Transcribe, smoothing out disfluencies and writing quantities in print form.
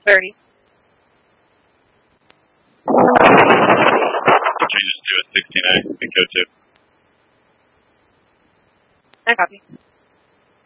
30. Changes to a 16A and code 2. I copy.